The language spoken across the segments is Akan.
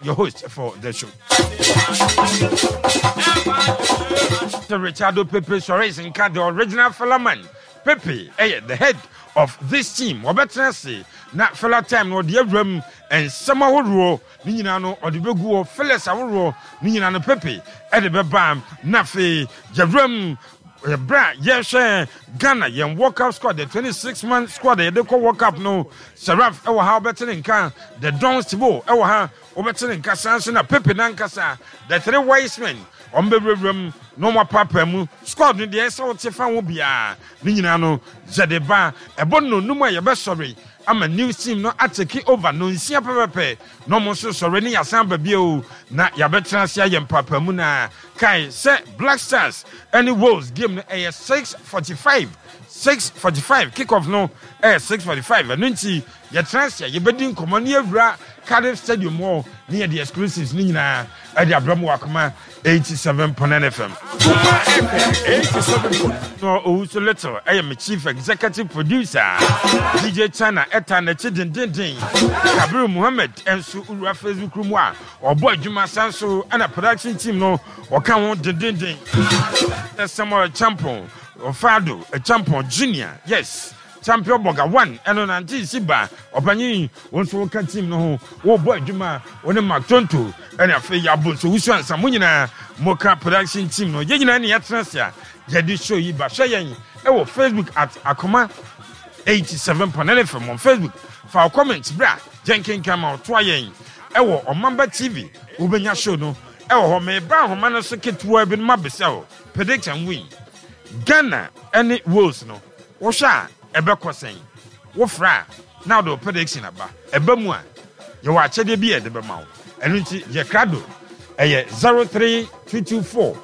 your host for the show. Richardo Pepe Suarez and the original Felaman. Pepe, the head of this team. Wabetna say, na fella time no the room and summer wood Ninano or the Begu of Fellas Awuro, Ninano Pepe, at the Bam, Nafe, Javrum. Bra, yes, Ghana, young walk-up squad, the 26-man squad, the Deco walk-up, no, Seraph, our how better in Can, the Dons Tibo, our ha, better in Cassan, Pepe Nancasa, the 3 wise men, room, no more papa, squad in the SO Tifan will be Ninano, Zadeba, a bono, no more, your best sorry. I'm a new team, no atake over, no sia pepe, no more so sorry, Asamba Bio, na Yabetrasia and Papa Muna, Kai, set Black Stars, any Wolves, game a 6:45, 6:45, kick off no, 6:45, and Ninti, Yatrasia, you bedding Commania Bra, Cardiff Stadium more near the exclusives, Nina, at the Abramwakama, 87.9 FM. 87.9. No, so little. I am a chief executive producer. DJ Chana, Etan, Chidin Dindin, Kabru Muhammad, and Suura Facebook Room, or Boy Juma Sanso, and a production team, no, or come on Dindin. There's some champion, or Fado, a champion junior, yes. Champion Boga 1 and on Anti Siba or Pani once will catch him no boy Juma on a Mactonto and a Fay Yabu so we want some Mocha production team no Yena Yatrasia Jadi show you Bashayan our Facebook at Akoma 87.9 FM on Facebook for our comments bra Jenkin come out twayen ewo on Mamba TV Ubenya show no ewo me bra homana so ketua bi ma besel predict and win Ghana any Wolves no wo sha Ebekosen, Wofra, now the prediction about Ebemua. You are Chede Bia de Bemau, and Jacrado, a 03224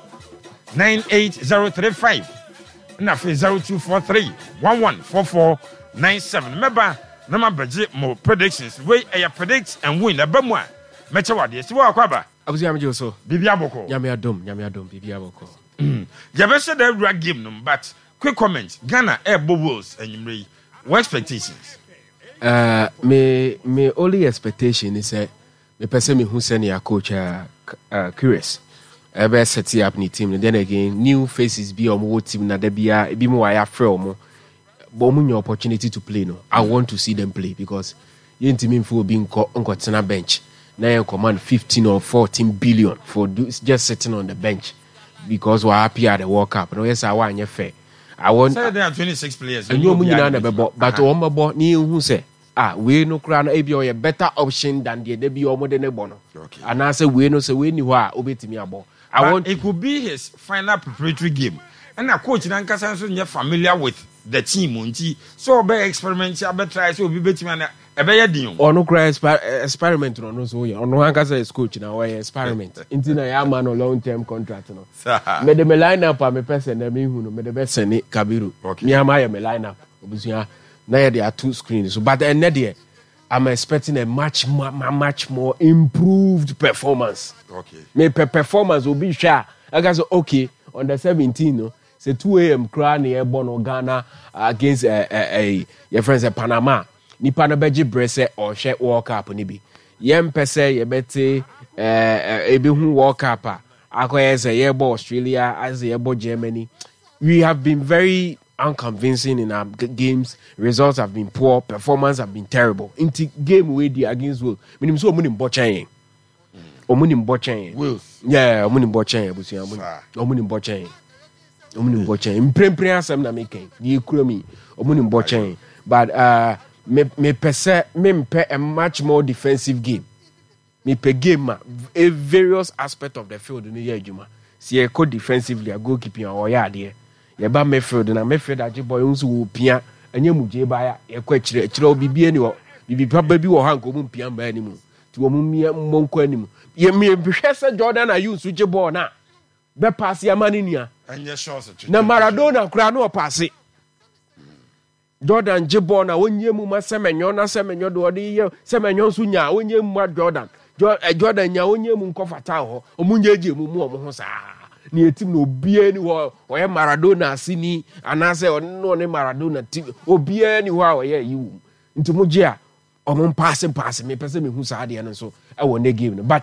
98035, Nafi 0243 114497. Remember, no budget more predictions. Wait, I predict and win a Bemua. Mechawa, yes, you are Quaba. I was Yamajo, Bibiaboko, Yamiadum, Bibiaboko. Jabesha the rag game, but. Quick comment. Ghana Airbo Wolves and you what expectations? Me only expectation is me person me who send your coach curious. Ever set up ni team and then again new faces be on what team na there be more I from but your opportunity to play no. I want to see them play because you team for being on a bench. Now you command 15 or 14 billion for just sitting on the bench because we're happy at the World Cup. No yes I want you fair. I want say there are 26 players and you but on about ni who say we no crown a better option than the debut or more than a bono. And I say we no say we ni wa obetimi abo. I want it could be his final preparatory game. And a coach in Ankasa so you're familiar with the team unti so be experiment be try so be betimi e be yedin or no cry experiment no so you no Ankasa is coach na why experiment until na ya man long term contract no me the line up me person na me hu no me the best send Kabiru me am I me line up obusua na there are 2 screens so but there I'm expecting a much more improved performance. Okay. My performance will be sure. I guess okay on the 17th no say 2 a.m. crown here born Ghana against your friends at Panama. Nipa na beji brese or share World Cup ni bi. Yem pese ye bete ebi hu World Cup akoye say ye bo Australia as ye bo Germany. We have been very unconvincing in our games. Results have been poor. Performance have been terrible. Into game we did against Wolves. Minim so omuni mbochen. Omuni mbochen. Wolves. Yeah, omuni mbochen. Omuni mbochen. Omuni mbochen. Imprempre asem na meken. Di kuro mi. Omuni mbochen. But me mpe a much more defensive game. Me pe game a various aspect of the field ni ye adwuma. Si e ko defensively a goalkeeping or ya de. Ye ba midfield na midfield ajiboy unso wo pia anya muje ba ya ye kwa kire obibi ani wo bibi papa bi wo ha nko mu pia ba ani mu ti wo mu monko ani mu ye me hwɛ se Jordan ayu so je ball na be pass ya mani nia anya shots na Maradona kura na o pass Jordan je ball na wonye mu ma semenyo do de ye semenyo so nya wonye mu ma Jordan nya wonye mu nkofata ho omunye je mu o mo ho saa ni etim no obia ni ho oye Maradona asini anase ono ne Maradona team obia ni ho oye yiwu nti mo je a omo pass me pese me hu saa de no so e wo ne game no but